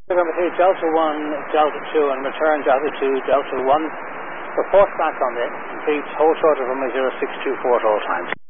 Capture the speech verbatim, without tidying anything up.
Number three, Delta one, Delta two, and return Delta two, Delta one. Report back on this. Please hold short of runway zero six two four at all times.